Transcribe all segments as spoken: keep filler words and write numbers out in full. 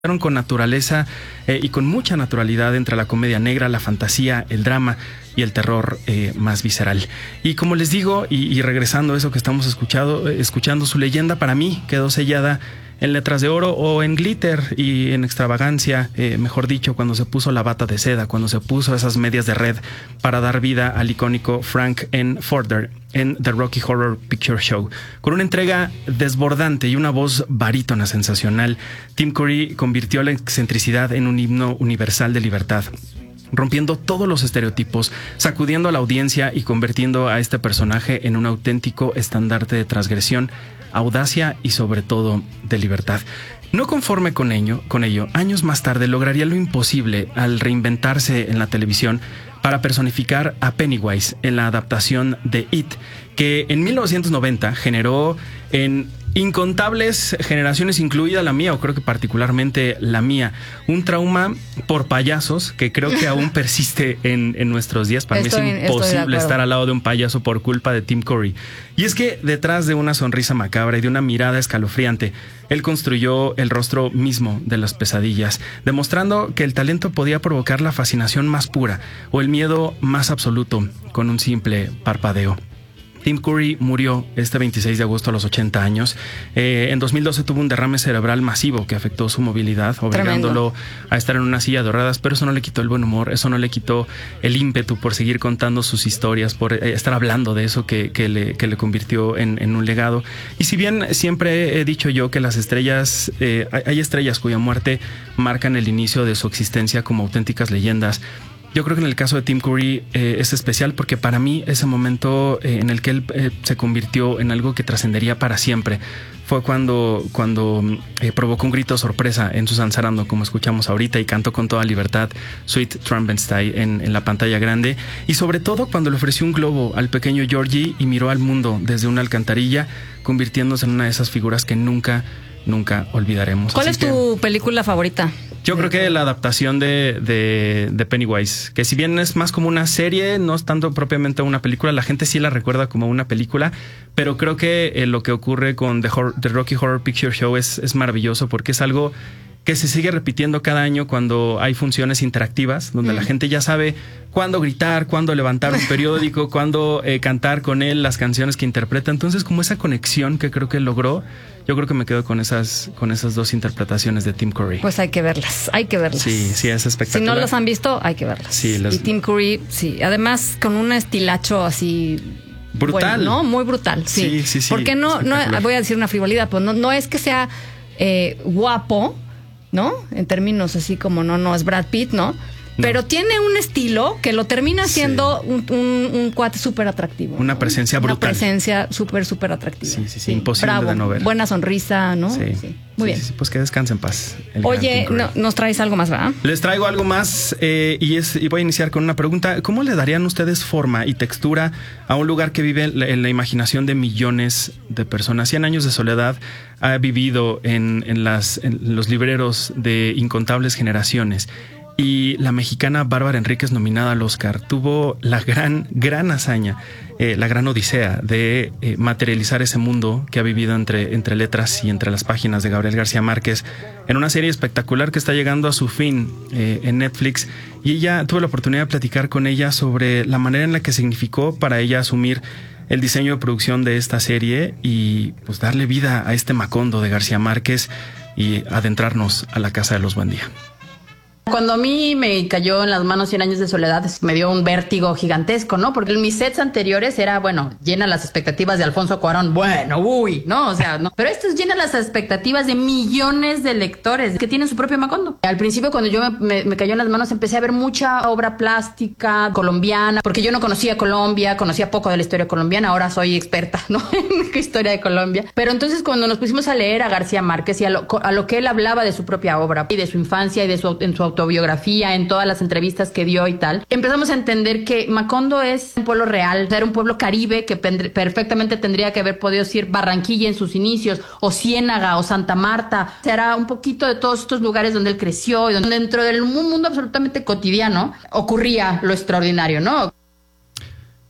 con naturaleza eh, y con mucha naturalidad entre la comedia negra, la fantasía, el drama y el terror eh, más visceral. Y como les digo, y, y regresando a eso que estamos escuchado, escuchando, su leyenda para mí quedó sellada en letras de oro o en glitter y en extravagancia, eh, mejor dicho, cuando se puso la bata de seda, cuando se puso esas medias de red para dar vida al icónico Frank N. Furter en The Rocky Horror Picture Show. Con una entrega desbordante y una voz barítona sensacional, Tim Curry convirtió la excentricidad en un himno universal de libertad, rompiendo todos los estereotipos, sacudiendo a la audiencia y convirtiendo a este personaje en un auténtico estandarte de transgresión, audacia y sobre todo de libertad. No conforme con ello, con ello, años más tarde lograría lo imposible al reinventarse en la televisión para personificar a Pennywise en la adaptación de It, que en mil novecientos noventa generó en incontables generaciones, incluida la mía, o creo que particularmente la mía, un trauma por payasos que creo que aún persiste en, en nuestros días. Para estoy, mí es imposible estar al lado de un payaso por culpa de Tim Curry. Y es que detrás de una sonrisa macabra y de una mirada escalofriante, él construyó el rostro mismo de las pesadillas, demostrando que el talento podía provocar la fascinación más pura o el miedo más absoluto con un simple parpadeo. Tim Curry murió este veintiséis de agosto a los ochenta años. Eh, en dos mil doce tuvo un derrame cerebral masivo que afectó su movilidad, obligándolo Tremendo. a estar en una silla de ruedas, pero eso no le quitó el buen humor, eso no le quitó el ímpetu por seguir contando sus historias, por eh, estar hablando de eso que, que, le, que le convirtió en, en un legado. Y si bien siempre he dicho yo que las estrellas, eh, hay estrellas cuya muerte marcan el inicio de su existencia como auténticas leyendas, yo creo que en el caso de Tim Curry eh, es especial porque para mí ese momento eh, en el que él eh, se convirtió en algo que trascendería para siempre fue cuando, cuando eh, provocó un grito de sorpresa en Susan Sarandon, como escuchamos ahorita, y cantó con toda libertad Sweet Trampenstein en, en la pantalla grande, y sobre todo cuando le ofreció un globo al pequeño Georgie y miró al mundo desde una alcantarilla, convirtiéndose en una de esas figuras que nunca, nunca olvidaremos. ¿Cuál Así es tu que, película favorita? Yo creo que la adaptación de, de, de Pennywise, que si bien es más como una serie, no es tanto propiamente una película, la gente sí la recuerda como una película, pero creo que eh, lo que ocurre con The, Horror, The Rocky Horror Picture Show es, es maravilloso porque es algo que se sigue repitiendo cada año cuando hay funciones interactivas, donde mm. la gente ya sabe cuándo gritar, cuándo levantar un periódico, cuándo eh, cantar con él las canciones que interpreta. Entonces, como esa conexión que creo que logró, yo creo que me quedo con esas, con esas dos interpretaciones de Tim Curry. Pues hay que verlas, hay que verlas. Sí, sí, es espectacular. Si no las han visto, hay que verlas. Sí, las... Y Tim Curry, sí, además con un estilacho así... Brutal. Bueno, ¿no? Muy brutal, sí. Sí, sí, sí. Porque no, no, voy a decir una frivolidad, pues no, no es que sea eh, guapo, ¿no? En términos así como no, no es Brad Pitt, ¿no? No. Pero tiene un estilo que lo termina siendo sí. un, un, un cuate súper atractivo. Una presencia ¿no? brutal. Una presencia súper, súper atractiva. Sí, sí, sí, sí. Imposible Bravo, de no ver. Buena sonrisa, ¿no? Sí. sí. Muy sí, bien. Sí, sí, pues que descanse en paz. Oye, no, nos traes algo más, ¿verdad? Les traigo algo más eh, y, es, y voy a iniciar con una pregunta. ¿Cómo le darían ustedes forma y textura a un lugar que vive en la, en la imaginación de millones de personas? Cien años de soledad ha vivido en, en, las, en los libreros de incontables generaciones. Y la mexicana Bárbara Enríquez, nominada al Oscar, tuvo la gran, gran hazaña, eh, la gran odisea de eh, materializar ese mundo que ha vivido entre, entre letras y entre las páginas de Gabriel García Márquez en una serie espectacular que está llegando a su fin eh, en Netflix. Y ella, tuve la oportunidad de platicar con ella sobre la manera en la que significó para ella asumir el diseño de producción de esta serie y pues darle vida a este Macondo de García Márquez y adentrarnos a la casa de los Buendía. Cuando a mí me cayó en las manos Cien años de soledad, me dio un vértigo gigantesco, ¿no? Porque en mis sets anteriores era, bueno, llena las expectativas de Alfonso Cuarón, bueno, uy, ¿no? O sea, no. Pero esto es llena las expectativas de millones de lectores que tienen su propio Macondo. Al principio, cuando yo me, me, me cayó en las manos, empecé a ver mucha obra plástica colombiana, porque yo no conocía Colombia, conocía poco de la historia colombiana, ahora soy experta, ¿no? En historia de Colombia. Pero entonces, cuando nos pusimos a leer a García Márquez y a lo, a lo que él hablaba de su propia obra y de su infancia y de su, en su autobiografía, en todas las entrevistas que dio y tal, empezamos a entender que Macondo es un pueblo real, era un pueblo caribe que perfectamente tendría que haber podido ser Barranquilla en sus inicios, o Ciénaga, o Santa Marta. Será un poquito de todos estos lugares donde él creció y donde dentro del mundo absolutamente cotidiano ocurría lo extraordinario, ¿no?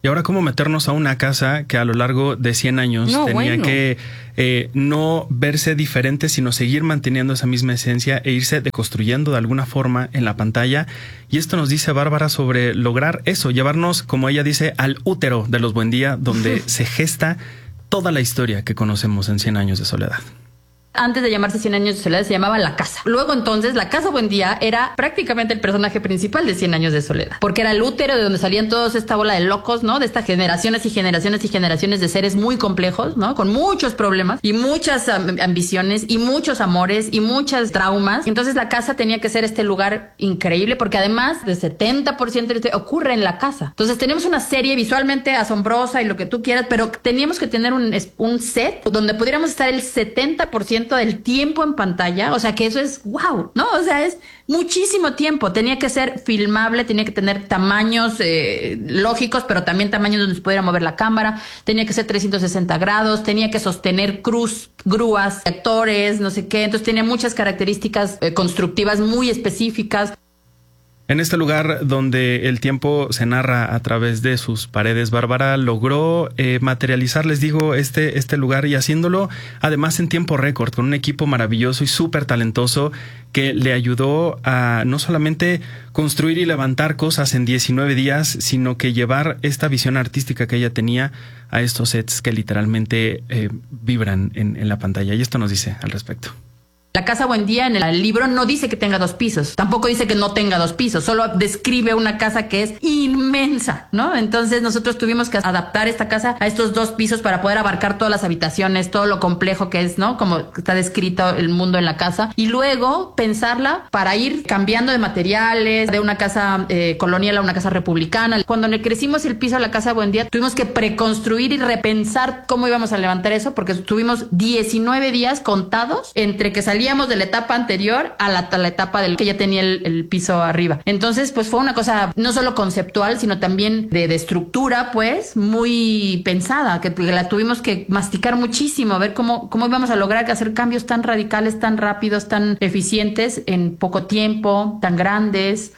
Y ahora, ¿cómo meternos a una casa que a lo largo de cien años no, tenía bueno. que eh, no verse diferente, sino seguir manteniendo esa misma esencia e irse deconstruyendo de alguna forma en la pantalla? Y esto nos dice Bárbara sobre lograr eso, llevarnos, como ella dice, al útero de los Buendía, donde se gesta toda la historia que conocemos en Cien Años de Soledad. Antes de llamarse Cien Años de Soledad se llamaba La Casa. Luego entonces La Casa Buendía era prácticamente el personaje principal de Cien Años de Soledad, porque era el útero de donde salían todos esta bola de locos, ¿no? De estas generaciones y generaciones y generaciones de seres muy complejos, ¿no? Con muchos problemas y muchas um, ambiciones y muchos amores y muchos traumas. Entonces la casa tenía que ser este lugar increíble, porque además del setenta por ciento de ocurre en la casa. Entonces tenemos una serie visualmente asombrosa y lo que tú quieras, pero teníamos que tener un, un set donde pudiéramos estar el setenta por ciento del tiempo en pantalla, o sea que eso es wow, ¿no? O sea, es muchísimo tiempo. Tenía que ser filmable, tenía que tener tamaños eh, lógicos, pero también tamaños donde se pudiera mover la cámara, tenía que ser trescientos sesenta grados, tenía que sostener cruz, grúas, actores, no sé qué. Entonces tenía muchas características eh, constructivas muy específicas. En este lugar donde el tiempo se narra a través de sus paredes, Bárbara logró eh, materializar, les digo, este, este lugar, y haciéndolo además en tiempo récord, con un equipo maravilloso y súper talentoso que le ayudó a no solamente construir y levantar cosas en diecinueve días, sino que llevar esta visión artística que ella tenía a estos sets que literalmente eh, vibran en, en la pantalla. Y esto nos dice al respecto. La Casa Buendía en el libro no dice que tenga dos pisos, tampoco dice que no tenga dos pisos, solo describe una casa que es inmensa, ¿no? Entonces nosotros tuvimos que adaptar esta casa a estos dos pisos para poder abarcar todas las habitaciones, todo lo complejo que es, ¿no? Como está descrito el mundo en la casa, y luego pensarla para ir cambiando de materiales, de una casa eh, colonial a una casa republicana. Cuando le crecimos el piso a la Casa Buendía, tuvimos que preconstruir y repensar cómo íbamos a levantar eso, porque tuvimos diecinueve días contados entre que salíamos de la etapa anterior a la, a la etapa del que ya tenía el, el piso arriba. Entonces, pues fue una cosa no solo conceptual, sino también de, de estructura, pues, muy pensada, que, que la tuvimos que masticar muchísimo, a ver cómo, cómo íbamos a lograr hacer cambios tan radicales, tan rápidos, tan eficientes en poco tiempo, tan grandes.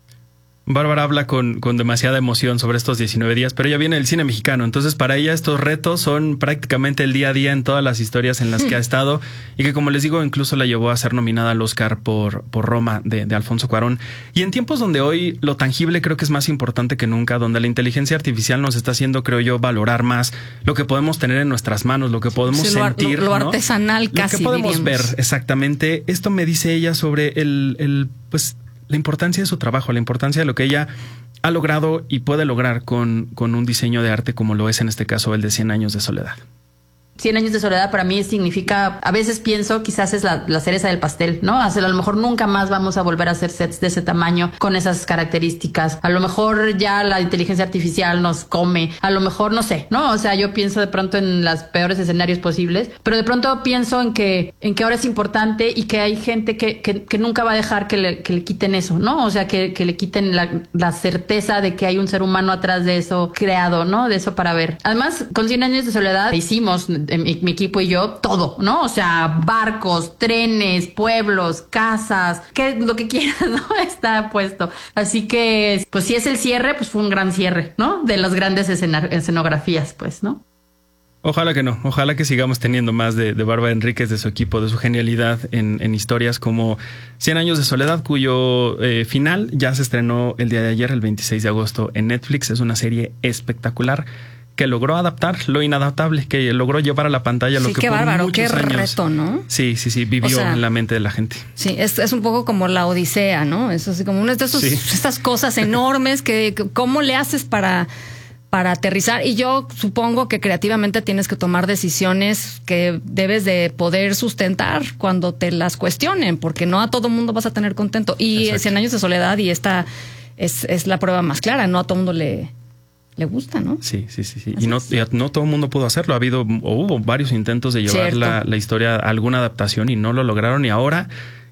Bárbara habla con, con demasiada emoción sobre estos diecinueve días, pero ella viene del cine mexicano, entonces para ella estos retos son prácticamente el día a día en todas las historias en las que ha estado, y que, como les digo, incluso la llevó a ser nominada al Oscar por, por Roma de, de Alfonso Cuarón. Y en tiempos donde hoy lo tangible creo que es más importante que nunca, donde la inteligencia artificial nos está haciendo, creo yo, valorar más lo que podemos tener en nuestras manos, lo que podemos sí, lo, sentir, lo, lo ¿no? artesanal casi, lo que podemos diríamos. ver exactamente. Esto me dice ella sobre el, el pues la importancia de su trabajo, la importancia de lo que ella ha logrado y puede lograr con, con un diseño de arte como lo es en este caso el de Cien Años de Soledad. Cien años de soledad para mí significa, a veces pienso, quizás es la, la cereza del pastel, ¿no? A lo mejor nunca más vamos a volver a hacer sets de ese tamaño, con esas características. A lo mejor ya la inteligencia artificial nos come, a lo mejor no sé, ¿no? O sea, yo pienso de pronto en los peores escenarios posibles, pero de pronto pienso en que, en que ahora es importante y que hay gente que, que, que nunca va a dejar que le, que le quiten eso, ¿no? O sea, que, que le quiten la, la certeza de que hay un ser humano atrás de eso creado, ¿no? De eso para ver. Además, con Cien Años de Soledad hicimos, Mi, mi equipo y yo, todo, ¿no? O sea, barcos, trenes, pueblos, casas, que lo que quieras, ¿no? Está puesto. Así que, pues si es el cierre, pues fue un gran cierre, ¿no? De las grandes escena, escenografías, pues, ¿no? Ojalá que no, ojalá que sigamos teniendo más de, de Bárbara Enríquez, de su equipo, de su genialidad en, en historias como Cien Años de Soledad, cuyo eh, final ya se estrenó el día de ayer, el veintiséis de agosto, en Netflix. Es una serie espectacular que logró adaptar lo inadaptable, que logró llevar a la pantalla lo sí, que qué por bárbaro, muchos qué años, reto, ¿no? Sí, sí, sí, vivió o sea, en la mente de la gente. Sí, es, es un poco como la Odisea, ¿no? Es así como una de esos, sí. estas cosas enormes que, que cómo le haces para, para aterrizar. Y yo supongo que creativamente tienes que tomar decisiones que debes de poder sustentar cuando te las cuestionen, porque no a todo mundo vas a tener contento. Y Exacto. Cien Años de Soledad, y esta es, es la prueba más clara, no a todo mundo le... le gusta, ¿no? Sí, sí, sí, sí. Y no, y no todo el mundo pudo hacerlo. Ha habido o hubo varios intentos de llevar la, la historia a alguna adaptación y no lo lograron. Y ahora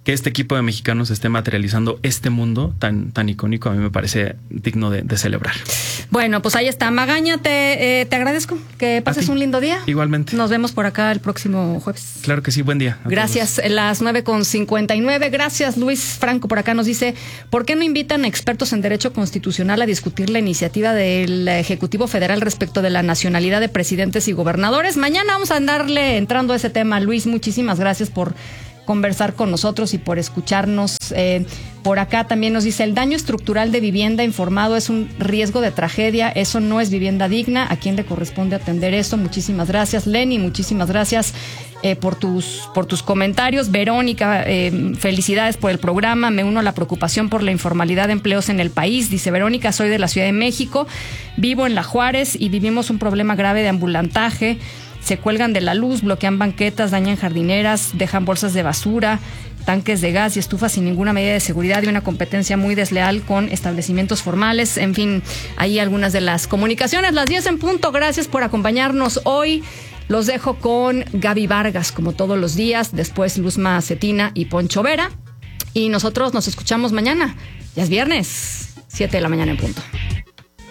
que este equipo de mexicanos esté materializando este mundo tan, tan icónico, a mí me parece digno de, de celebrar. Bueno, pues ahí está. Magaña, te, eh, te agradezco que pases un lindo día. Igualmente. Nos vemos por acá el próximo jueves. Claro que sí, buen día. Gracias. Todos. Las nueve con cincuenta y nueve. Gracias, Luis Franco. Por acá nos dice, ¿por qué no invitan a expertos en derecho constitucional a discutir la iniciativa del Ejecutivo Federal respecto de la nacionalidad de presidentes y gobernadores? Mañana vamos a andarle entrando a ese tema. Luis, muchísimas gracias por conversar con nosotros y por escucharnos. Eh, por acá también nos dice, el daño estructural de vivienda informado es un riesgo de tragedia, eso no es vivienda digna, ¿a quién le corresponde atender eso? Muchísimas gracias, Lenny, muchísimas gracias eh, por tus por tus comentarios. Verónica, eh, felicidades por el programa, me uno a la preocupación por la informalidad de empleos en el país. Dice Verónica, soy de la Ciudad de México, vivo en La Juárez y vivimos un problema grave de ambulantaje. Se cuelgan de la luz, bloquean banquetas, dañan jardineras, dejan bolsas de basura, tanques de gas y estufas sin ninguna medida de seguridad y una competencia muy desleal con establecimientos formales. En fin, ahí algunas de las comunicaciones. Las diez en punto. Gracias por acompañarnos hoy. Los dejo con Gaby Vargas, como todos los días. Después Luzma Cetina y Poncho Vera. Y nosotros nos escuchamos mañana. Ya es viernes, siete de la mañana en punto.